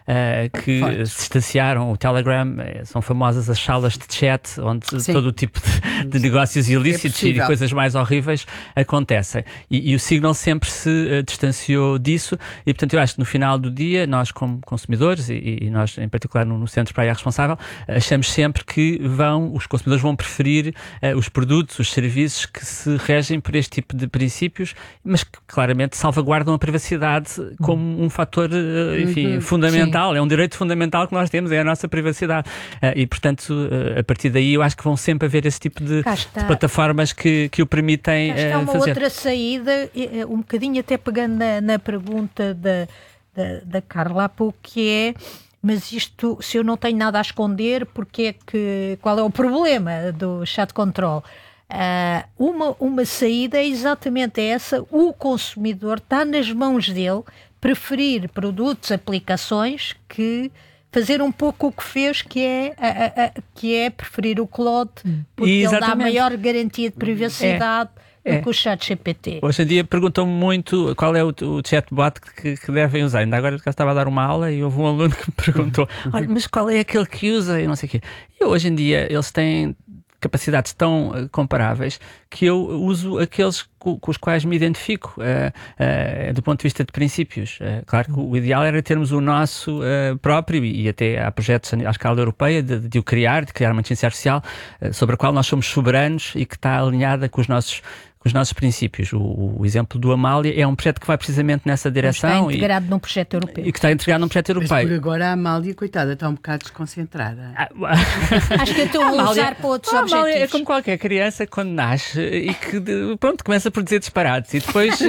Speaker 7: uh, que Forte. se distanciaram. O Telegram, são famosas as salas de chat, onde Sim. todo o tipo de, de negócios ilícitos é e coisas mais horríveis acontecem. E, e o Signal sempre se uh, distanciou disso, e portanto eu acho que no final do dia, nós como consumidores, e, e nós em particular no, no Centro para a I A Responsável, achamos sempre que vão, os consumidores vão preferir uh, os produtos, os serviços que se regem por este tipo de princípios, mas que claramente salvaguardam a privacidade como um fator, uh, enfim, uhum. fundamental. Sim. É um direito fundamental que nós temos, é a nossa privacidade. Uh, e portanto, uh, a partir daí eu acho que vão sempre haver esse tipo de, de plataformas que, que o permitem uh, fazer.
Speaker 5: Há uma outra saída, um bocadinho até pegando na, na pergunta da, da, da Carla há pouco, que é: mas isto, se eu não tenho nada a esconder, porque é que, qual é o problema do chat control? Uh, uma, uma saída é exatamente essa: o consumidor está nas mãos dele preferir produtos, aplicações, que fazer um pouco o que fez, que é, a, a, a, que é preferir o Claude, porque ele dá maior garantia de privacidade. É. Do que o chat G P T.
Speaker 7: Hoje em dia perguntam-me muito qual é o, o chatbot que, que devem usar. Ainda agora eu estava a dar uma aula e houve um aluno que me perguntou: olha, mas qual é aquele que usa? E não sei o quê. E hoje em dia eles têm capacidades tão uh, comparáveis que eu uso aqueles com, com os quais me identifico uh, uh, do ponto de vista de princípios. Uh, claro que o ideal era termos o nosso uh, próprio, e, e até há projetos à escala europeia de, de o criar, de criar uma inteligência artificial uh, sobre a qual nós somos soberanos e que está alinhada com os nossos com os nossos princípios. O, o exemplo do Amália é um projeto que vai precisamente nessa direção.
Speaker 5: Está integrado e, num projeto europeu.
Speaker 7: E que está integrado num projeto europeu.
Speaker 6: Mas por agora a Amália, coitada, está um bocado desconcentrada.
Speaker 5: Ah, Acho que eu estou a usar para outros
Speaker 7: a
Speaker 5: objetivos.
Speaker 7: Amália é como qualquer criança quando nasce e que, pronto, começa por dizer disparates e depois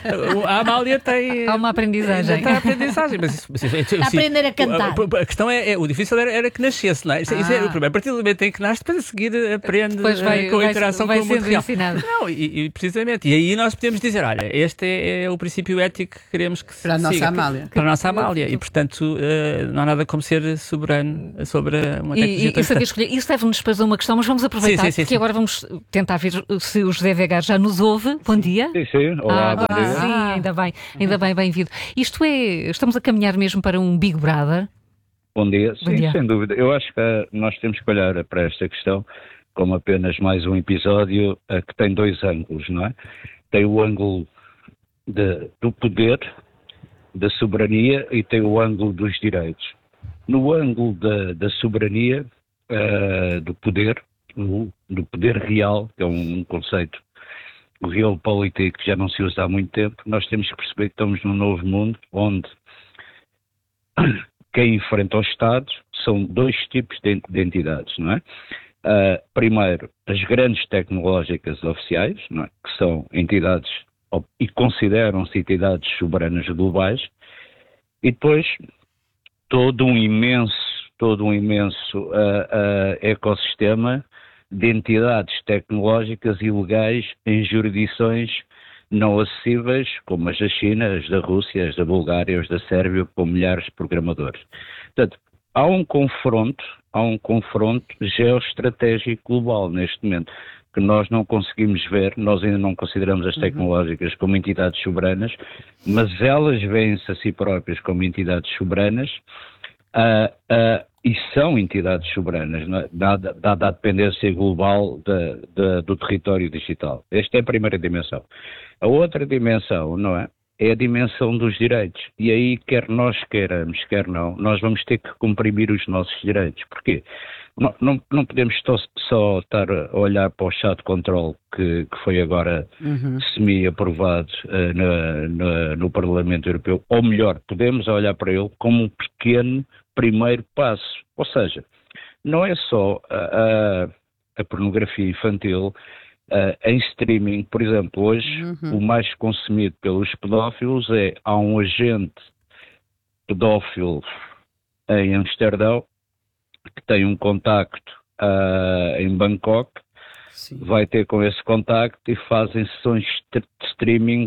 Speaker 7: a Amália tem...
Speaker 4: Há uma aprendizagem.
Speaker 7: Tem aprendizagem. Mas isso, mas isso,
Speaker 5: está a aprender a cantar.
Speaker 7: A, a questão é, é, o difícil era, era que nascesse, não é? Isso, ah. isso é o primeiro. A partir do momento em que nasce, depois a seguir aprende
Speaker 4: vai,
Speaker 7: com a
Speaker 4: vai,
Speaker 7: interação
Speaker 4: vai
Speaker 7: com o mundo real.
Speaker 4: Ensinado.
Speaker 7: Não, e, e precisamente. E aí nós podemos dizer, olha, este é, é o princípio ético que queremos que se
Speaker 6: para a nossa
Speaker 7: siga.
Speaker 6: Amália.
Speaker 7: Para a nossa Amália. E, portanto, uh, não há nada como ser soberano sobre uma tecnologia.
Speaker 4: E, e saber escolher. Isso leva-nos depois a uma questão, mas vamos aproveitar,
Speaker 7: sim, sim, sim,
Speaker 4: porque
Speaker 7: sim.
Speaker 4: agora vamos tentar ver se o José Vegar já nos ouve. Bom dia.
Speaker 10: Sim, sim. Olá,
Speaker 4: ah,
Speaker 10: bom dia.
Speaker 4: Sim, ainda bem, ainda bem, bem-vindo. Isto é, estamos a caminhar mesmo para um Big Brother?
Speaker 10: Bom dia.
Speaker 4: Bom
Speaker 10: sim,
Speaker 4: dia.
Speaker 10: Sem dúvida. Eu acho que nós temos que olhar para esta questão como apenas mais um episódio uh, que tem dois ângulos, não é? Tem o ângulo de, do poder, da soberania, e tem o ângulo dos direitos. No ângulo da, da soberania, uh, do poder, no, do poder real, que é um, um conceito, o realpolitik, que já não se usa há muito tempo, nós temos que perceber que estamos num novo mundo onde quem enfrenta os Estados são dois tipos de, de entidades, não é? Uh, primeiro, as grandes tecnológicas oficiais, não é? Que são entidades e consideram-se entidades soberanas globais, e depois todo um imenso, todo um imenso uh, uh, ecossistema de entidades tecnológicas e legais em jurisdições não acessíveis, como as da China, as da Rússia, as da Bulgária, as da Sérvia, com milhares de programadores. Portanto, há um confronto, há um confronto geoestratégico global neste momento, que nós não conseguimos ver. Nós ainda não consideramos as tecnológicas como entidades soberanas, mas elas veem-se a si próprias como entidades soberanas, uh, uh, e são entidades soberanas, não é? dada, dada a dependência global de, de, do território digital. Esta é a primeira dimensão. A outra dimensão, não é? É a dimensão dos direitos. E aí, quer nós queiramos, quer não, nós vamos ter que comprimir os nossos direitos. Porquê? Não, não, não podemos só, só estar a olhar para o chat control que, que foi agora uhum. semi-aprovado uh, na, na, no Parlamento Europeu. Ou melhor, podemos olhar para ele como um pequeno primeiro passo. Ou seja, não é só a, a, a pornografia infantil. Uh, em streaming, por exemplo, hoje uhum. o mais consumido pelos pedófilos é, há um agente pedófilo em Amsterdão que tem um contacto uh, em Bangkok, Sim. vai ter com esse contacto e fazem sessões de streaming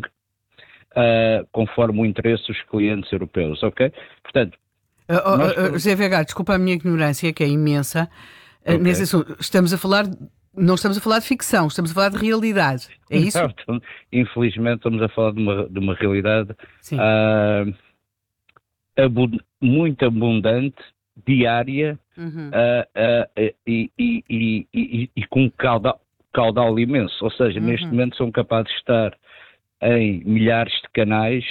Speaker 10: uh, conforme o interesse dos clientes europeus, ok? Portanto,
Speaker 6: uh, uh, nós... uh, José Vegar, desculpa a minha ignorância, que é imensa, okay. uh, nesse assunto. Estamos a falar... Não estamos a falar de ficção, estamos a falar de realidade. É isso?
Speaker 10: Não, então, infelizmente estamos a falar de uma, de uma realidade uh, abund- muito abundante, diária,
Speaker 6: Uhum.
Speaker 10: uh, uh, uh, e, e, e, e, e com caudal, caudal imenso. Ou seja,
Speaker 6: Uhum.
Speaker 10: neste momento são capazes de estar em milhares de canais,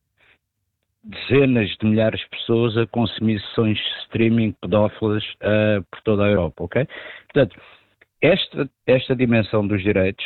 Speaker 10: dezenas de milhares de pessoas a consumir sessões de streaming pedófilas uh, por toda a Europa, ok? Portanto, esta, esta dimensão dos direitos,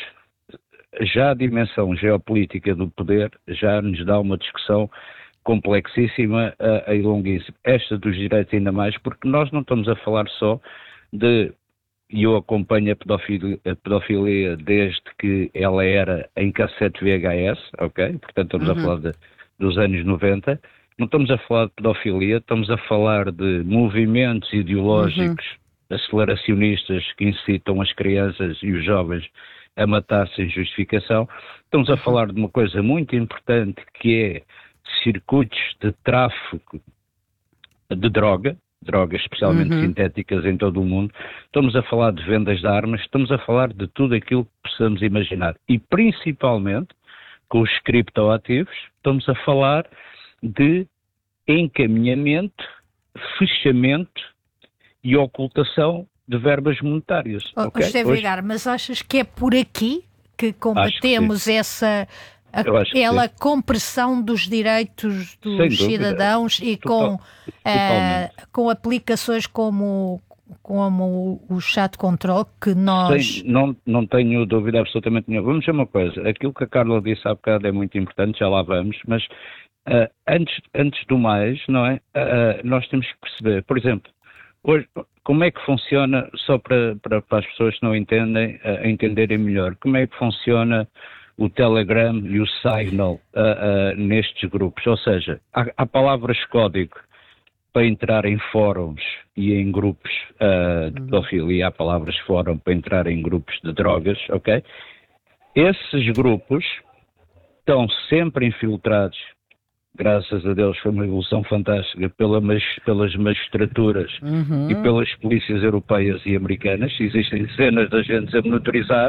Speaker 10: já a dimensão geopolítica do poder, já nos dá uma discussão complexíssima uh, e longuíssima. Esta dos direitos ainda mais, porque nós não estamos a falar só de, e eu acompanho a pedofilia, a pedofilia desde que ela era em cassete V H S, ok? Portanto, estamos uhum. a falar de, dos anos noventa. Não estamos a falar de pedofilia, estamos a falar de movimentos ideológicos uhum. aceleracionistas que incitam as crianças e os jovens a matar sem justificação. Estamos a falar de uma coisa muito importante, que é circuitos de tráfico de droga, drogas especialmente uhum. sintéticas em todo o mundo. Estamos a falar de vendas de armas, estamos a falar de tudo aquilo que possamos imaginar. E principalmente, com os criptoativos, estamos a falar de encaminhamento, fechamento e ocultação de verbas monetárias.
Speaker 5: Oh,
Speaker 10: okay?
Speaker 5: José Vigar, mas achas que é por aqui que combatemos que essa a, ela compressão dos direitos dos cidadãos e com, uh, com aplicações como, como o chat control que nós...
Speaker 10: Sem, não, não tenho dúvida absolutamente nenhuma. Vamos ver uma coisa, aquilo que a Carla disse há bocado é muito importante, já lá vamos, mas uh, antes, antes do mais, não é? Uh, nós temos que perceber, por exemplo, hoje, como é que funciona, só para, para, para as pessoas que não entendem, uh, entenderem melhor, como é que funciona o Telegram e o Signal uh, uh, nestes grupos? Ou seja, há, há palavras código para entrar em fóruns e em grupos uh, de pedofilia, há palavras fórum para entrar em grupos de drogas, ok? Esses grupos estão sempre infiltrados, graças a Deus foi uma evolução fantástica, pela, pelas magistraturas uhum. e pelas polícias europeias e americanas. Existem dezenas de agentes a monitorizar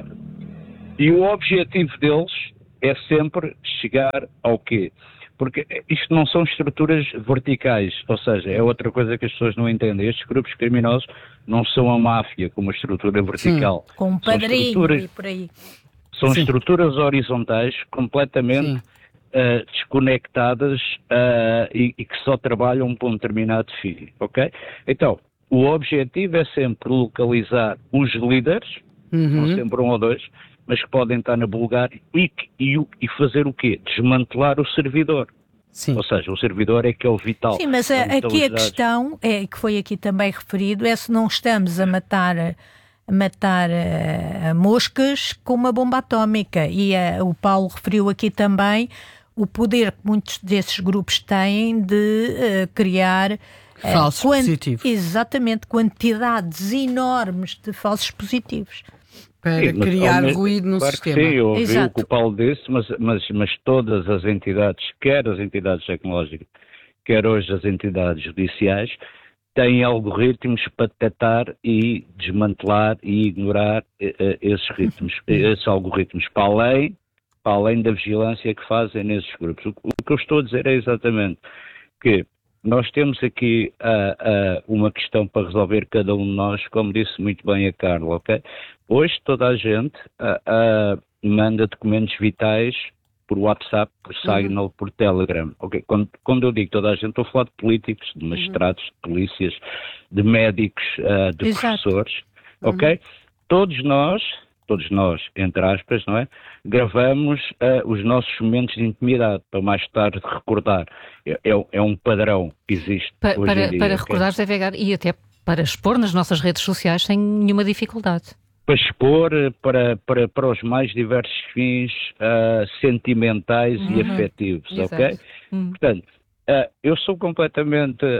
Speaker 10: e o objetivo deles é sempre chegar ao quê? Porque isto não são estruturas verticais, ou seja, é outra coisa que as pessoas não entendem. Estes grupos criminosos não são a máfia como uma estrutura vertical.
Speaker 5: Sim, com um padrinho e por aí.
Speaker 10: São
Speaker 5: Sim.
Speaker 10: estruturas horizontais completamente uh, desconectadas uh, e, e que só trabalham para um determinado fim, ok? Então, o objetivo é sempre localizar os líderes, uhum. não sempre um ou dois, mas que podem estar na Bulgária e, e, e fazer o quê? Desmantelar o servidor. Sim. Ou seja, o servidor é que é o vital.
Speaker 5: Sim, mas a, aqui a questão, é, que foi aqui também referido, é se não estamos a matar, a matar a, a moscas com uma bomba atómica. E a, o Paulo referiu aqui também o poder que muitos desses grupos têm de uh, criar...
Speaker 6: Falsos uh, quant- positivos.
Speaker 5: Exatamente, quantidades enormes de falsos positivos.
Speaker 6: Para sim, criar mesmo, ruído no
Speaker 10: claro
Speaker 6: sistema.
Speaker 10: Que sim, eu ouvi Exato. O que o Paulo disse, mas, mas, mas todas as entidades, quer as entidades tecnológicas, quer hoje as entidades judiciais, têm algoritmos para detectar e desmantelar e ignorar uh, esses ritmos, esses algoritmos, para além, para além da vigilância que fazem nesses grupos. O, o que eu estou a dizer é exatamente que nós temos aqui uh, uh, uma questão para resolver cada um de nós, como disse muito bem a Carla, ok? Hoje toda a gente uh, uh, manda documentos vitais por WhatsApp, por Signal, uhum. por Telegram, ok? Quando, quando eu digo toda a gente, estou a falar de políticos, de magistrados, uhum. de polícias, de médicos, uh, de Exato. Professores, ok? Uhum. Todos nós, todos nós, entre aspas, não é? Gravamos uh, os nossos momentos de intimidade para mais tarde recordar. É, é, é um padrão que existe
Speaker 4: pa,
Speaker 10: hoje
Speaker 4: para,
Speaker 10: em dia.
Speaker 4: Para recordar, José Vigar, e até para expor nas nossas redes sociais sem nenhuma dificuldade.
Speaker 10: Para expor para, para, para os mais diversos fins uh, sentimentais uhum. e afetivos, Exato. Ok? Uhum. Portanto, uh, eu sou completamente uh,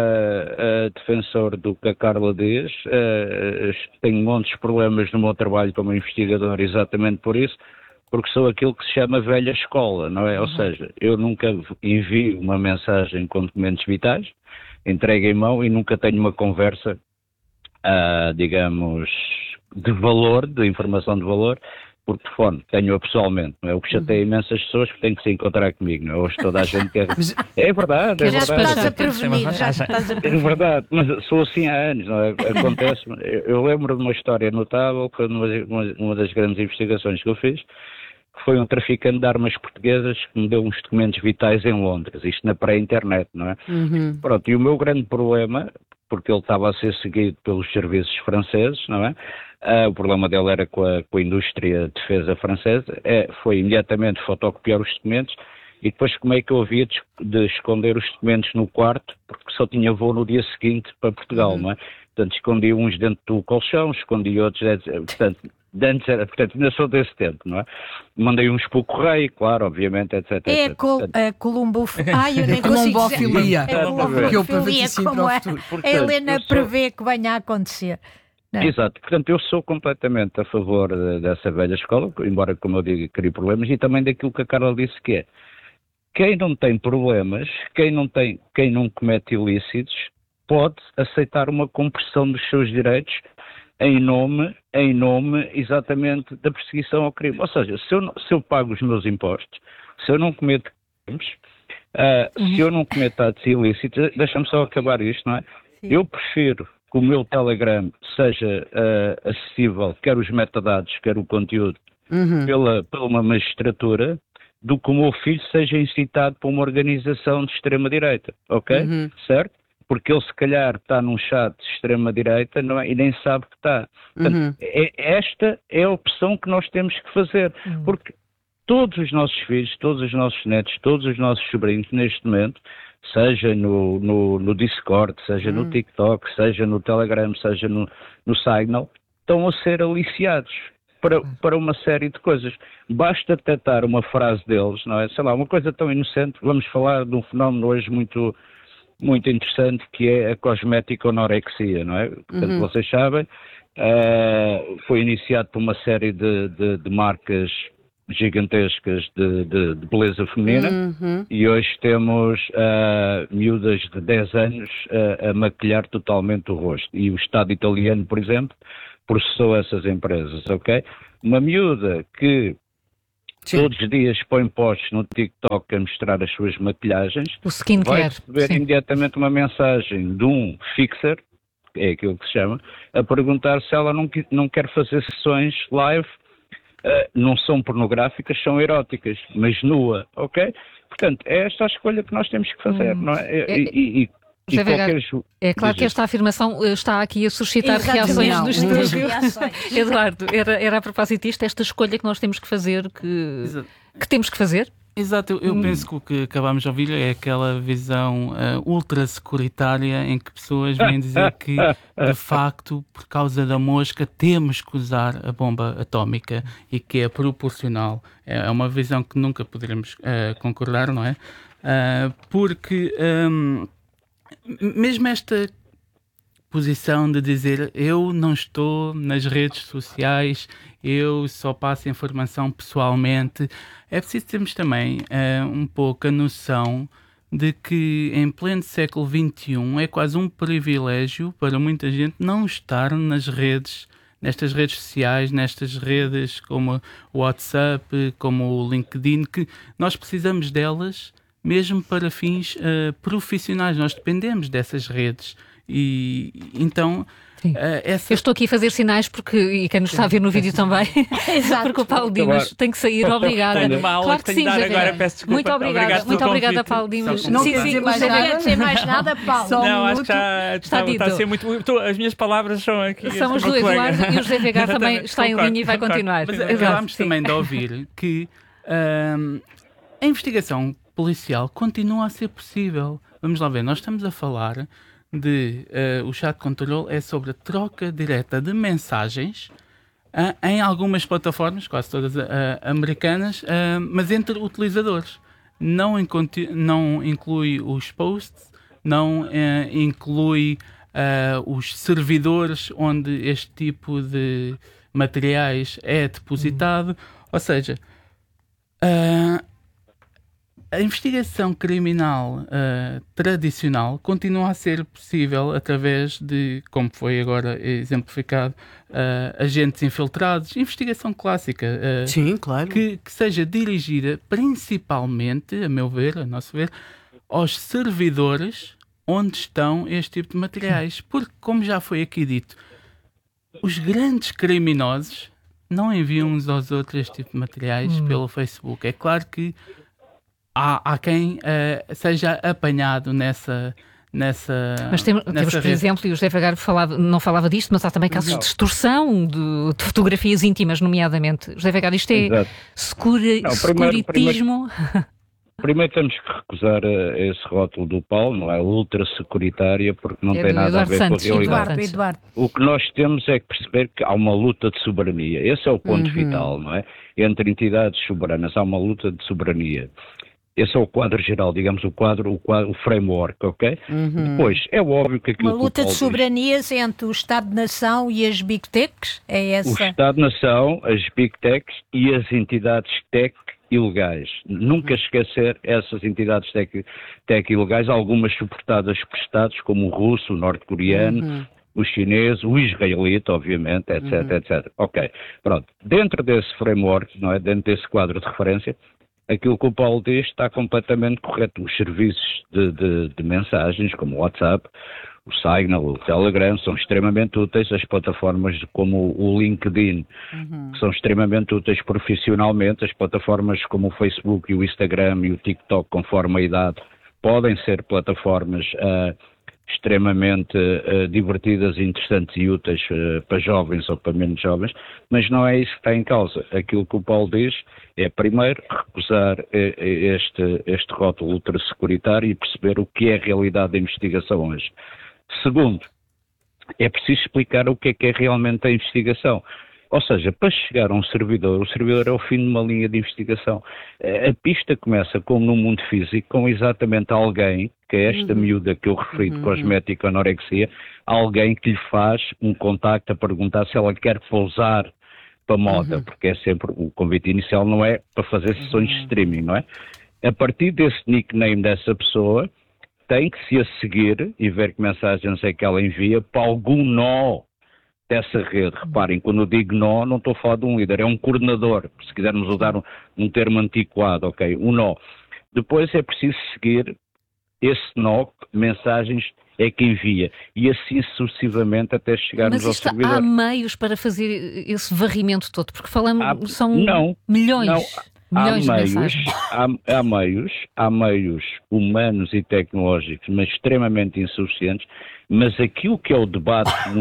Speaker 10: uh, defensor do que a Carla diz, uh, tenho montes de problemas no meu trabalho como investigador exatamente por isso, porque sou aquilo que se chama velha escola, não é? Uhum. Ou seja, eu nunca envio uma mensagem com documentos vitais, entrego em mão e nunca tenho uma conversa, uh, digamos, de valor, de informação de valor, por telefone, tenho-a pessoalmente, não é? O que chateia imensas pessoas que têm que se encontrar comigo, não é? Hoje toda a gente quer... É verdade, é
Speaker 5: já
Speaker 10: verdade.
Speaker 5: Estás a prevenir, já estás a prevenir.
Speaker 10: É verdade, mas sou assim há anos, não é? Acontece, eu, eu lembro de uma história notável, que uma, uma, uma das grandes investigações que eu fiz, que foi um traficante de armas portuguesas que me deu uns documentos vitais em Londres, isto na pré-internet, não é? Uhum. Pronto, e o meu grande problema, porque ele estava a ser seguido pelos serviços franceses, não é? Uh, o problema dele era com a, com a indústria de defesa francesa, é, foi imediatamente fotocopiar os documentos e depois como é que eu havia de, de esconder os documentos no quarto, porque só tinha voo no dia seguinte para Portugal, uhum. não é? Portanto, escondi uns dentro do colchão, escondi outros, portanto, antes era, portanto, ainda sou desse tempo, não é? Mandei uns para o correio, claro, obviamente, etcétera.
Speaker 5: É a, col a columbofilia. Ai, eu nem consigo dizer. É a columbofilia, como é. A Helena prevê que venha a acontecer. Não.
Speaker 10: Exato, portanto eu sou completamente a favor de, dessa velha escola, embora, como eu digo, crie problemas, e também daquilo que a Carla disse, que é quem não tem problemas, quem não, tem, quem não comete ilícitos, pode aceitar uma compressão dos seus direitos em nome, em nome exatamente da perseguição ao crime. Ou seja, se eu, se eu pago os meus impostos, se eu não cometo crimes, uh, uhum. se eu não cometo atos ilícitos, deixa-me só acabar isto, não é? Sim. Eu prefiro que o meu Telegram seja uh, acessível, quer os metadados, quer o conteúdo, uhum. pela, pela uma magistratura, do que o meu filho seja incitado por uma organização de extrema-direita, ok? Uhum. Certo? Porque ele se calhar está num chat de extrema-direita, não é? E nem sabe que está. Portanto, uhum. é, esta é a opção que nós temos que fazer, uhum. porque todos os nossos filhos, todos os nossos netos, todos os nossos sobrinhos, neste momento, seja no, no, no Discord, seja hum. no TikTok, seja no Telegram, seja no, no Signal, estão a ser aliciados para, para uma série de coisas. Basta detectar uma frase deles, não é? Sei lá, uma coisa tão inocente. Vamos falar de um fenómeno hoje muito, muito interessante, que é a cosmética anorexia, não é? Portanto, uhum. vocês sabem, uh, foi iniciado por uma série de, de, de marcas gigantescas de, de, de beleza feminina, uhum. e hoje temos uh, miúdas de dez anos uh, a maquilhar totalmente o rosto. E o Estado italiano, por exemplo, processou essas empresas, ok? Uma miúda que Sim. todos os dias põe posts no TikTok a mostrar as suas maquilhagens,
Speaker 4: o skincare,
Speaker 10: vai receber Sim. imediatamente uma mensagem de um fixer, é aquilo que se chama, a perguntar se ela não, não quer fazer sessões live. Uh, não são pornográficas, são eróticas, mas nua, ok? Portanto, é esta a escolha que nós temos que fazer, hum. não é? E,
Speaker 4: é,
Speaker 10: e, e, e qualquer...
Speaker 4: É claro que esta afirmação está aqui a suscitar Exatamente. reações do estúdio. Eduardo, era, era a propósito disto, esta escolha que nós temos que fazer, que, que temos que fazer?
Speaker 9: Exato, eu, eu hum. penso que o que acabámos de ouvir é aquela visão uh, ultra-securitária em que pessoas vêm dizer que, de facto, por causa da mosca, temos que usar a bomba atómica e que é proporcional. É uma visão que nunca poderemos uh, concordar, não é? Uh, porque um, mesmo esta posição de dizer eu não estou nas redes sociais, eu só passo informação pessoalmente, é preciso termos também uh, um pouco a noção de que em pleno século vinte e um é quase um privilégio para muita gente não estar nas redes, nestas redes sociais, nestas redes como o WhatsApp, como o LinkedIn, que nós precisamos delas mesmo para fins uh, profissionais, nós dependemos dessas redes. E então uh, essa...
Speaker 4: Eu estou aqui a fazer sinais porque, e quem nos está a ver no vídeo também, porque o Paulo Dimas tem que sair, obrigada.
Speaker 7: Tenho uma aula claro que, que sim, Zé agora, peço desculpa.
Speaker 4: Muito obrigada,
Speaker 7: Obrigado
Speaker 4: muito obrigada, Paulo Dimas.
Speaker 5: Não quer dizer mais nada, dizer mais nada, Paulo. Só
Speaker 7: não,
Speaker 5: um
Speaker 7: acho que já está, está, está a ser muito. Estou, as minhas palavras são aqui.
Speaker 4: São as do Eduardo e o José Vegar também está em linha e vai continuar.
Speaker 9: Mas acabámos também de ouvir que um, a investigação policial continua a ser possível. Vamos lá ver, nós estamos a falar de uh, o chat control é sobre a troca direta de mensagens uh, em algumas plataformas, quase todas uh, americanas, uh, mas entre utilizadores. Não, não inclui os posts, não uh, inclui uh, os servidores onde este tipo de materiais é depositado. Hum. Ou seja, uh, a investigação criminal uh, tradicional continua a ser possível através de, como foi agora exemplificado, uh, agentes infiltrados, investigação clássica, uh,
Speaker 6: Sim, claro.
Speaker 9: que, que seja dirigida principalmente, a meu ver, a nosso ver, aos servidores onde estão este tipo de materiais. Porque, como já foi aqui dito, os grandes criminosos não enviam uns aos outros este tipo de materiais hum. pelo Facebook. É claro que Há, há quem uh, seja apanhado nessa... Nessa,
Speaker 4: mas tem,
Speaker 9: nessa
Speaker 4: temos, por
Speaker 9: rede.
Speaker 4: exemplo, e o José Fagaro falava, não falava disto, mas há também casos não. de extorsão de, de fotografias íntimas, nomeadamente. José Fagaro, isto é securi, não, primeiro, securitismo?
Speaker 10: Primeiro, primeiro temos que recusar uh, esse rótulo do Paulo, não é? Ultra-securitária, porque não é tem nada
Speaker 4: Eduardo
Speaker 10: a ver
Speaker 4: Santos,
Speaker 10: com a realidade.
Speaker 5: Eduardo, Eduardo.
Speaker 10: O que nós temos é que perceber que há uma luta de soberania. Esse é o ponto uhum. vital, não é? Entre entidades soberanas há uma luta de soberania. Esse é o quadro geral, digamos, o quadro, o, quadro, o framework, ok? Uhum. Depois, é óbvio que aquilo
Speaker 5: Uma luta
Speaker 10: que o
Speaker 5: de soberanias diz, entre o Estado-nação e as Big Techs? É essa?
Speaker 10: O Estado-nação, as Big Techs e as entidades tech ilegais. Nunca esquecer essas entidades tech, tech ilegais, algumas suportadas por Estados como o russo, o norte-coreano, uhum. o chinês, o israelita, obviamente, etc, uhum. etcétera. Ok, pronto. Dentro desse framework, não é? Dentro desse quadro de referência, aquilo que o Paulo diz está completamente correto. Os serviços de, de, de mensagens, como o WhatsApp, o Signal, o Telegram, são extremamente úteis. As plataformas como o LinkedIn uhum. são extremamente úteis profissionalmente. As plataformas como o Facebook e o Instagram e o TikTok, conforme a idade, podem ser plataformas uh, extremamente uh, divertidas, interessantes e úteis uh, para jovens ou para menos jovens, mas não é isso que está em causa. Aquilo que o Paulo diz é, primeiro, recusar uh, este, este rótulo ultra-securitário e perceber o que é a realidade da investigação hoje. Segundo, é preciso explicar o que é que é realmente a investigação. Ou seja, para chegar a um servidor, o servidor é o fim de uma linha de investigação. A pista começa, como no mundo físico, com exatamente alguém, que é esta uhum. miúda que eu referi de uhum. cosmética anorexia, alguém que lhe faz um contacto a perguntar se ela quer pousar para moda, uhum. porque é sempre, o convite inicial não é para fazer sessões uhum. de streaming, não é? A partir desse nickname dessa pessoa, tem que se a seguir e ver que mensagens é que ela envia para algum nó dessa rede. Reparem, quando eu digo nó, não estou a falar de um líder, é um coordenador, se quisermos usar um, um termo antiquado, ok? Um nó. Depois é preciso seguir esse nó, mensagens é que envia, e assim sucessivamente até chegarmos ao servidor.
Speaker 4: Mas há meios para fazer esse varrimento todo, porque falamos, há, são
Speaker 10: não,
Speaker 4: milhões.
Speaker 10: Não.
Speaker 4: Milhões
Speaker 10: há,
Speaker 4: de
Speaker 10: meios, há, há meios, há meios humanos e tecnológicos, mas extremamente insuficientes, mas aquilo que é o debate